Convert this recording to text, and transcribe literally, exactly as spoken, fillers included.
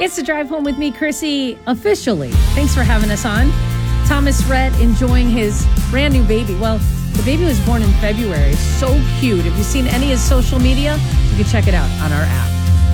It's the Drive Home with me, Chrissy, officially. Thanks for having us on. Thomas Rhett enjoying his brand new baby. Well, the baby was born in February. So cute. If you've seen any of his social media, you can check it out on our app.